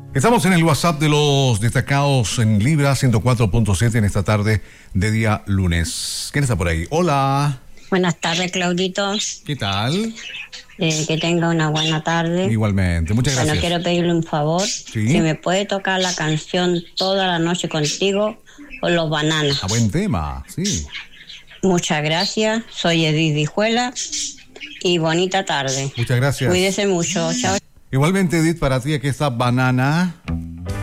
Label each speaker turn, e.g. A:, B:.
A: Estamos en el WhatsApp de los destacados en Libra 104.7 en esta tarde de día lunes. ¿Quién está por ahí? Hola.
B: Buenas tardes, Claudito.
A: ¿Qué tal?
B: Que tenga una buena tarde.
A: Igualmente, muchas gracias.
B: Bueno, quiero pedirle un favor.
A: ¿Sí?
B: Si me puede tocar la canción Toda la Noche Contigo o Los Bananas.
A: Buen tema, sí.
B: Muchas gracias. Soy Edith Dijuela y bonita tarde.
A: Muchas gracias.
B: Cuídese mucho. Chao.
A: Igualmente, Edith, para ti aquí está Banana.